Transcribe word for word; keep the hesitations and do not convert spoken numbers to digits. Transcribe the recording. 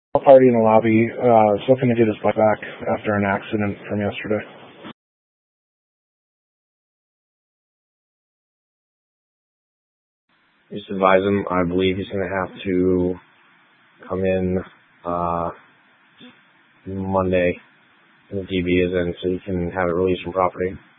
Party in the lobby. Uh, I was looking to get his bike back after an accident from yesterday. Just advise him. I believe he's going to have to come in uh, Monday when the D B is in so he can have it released from property.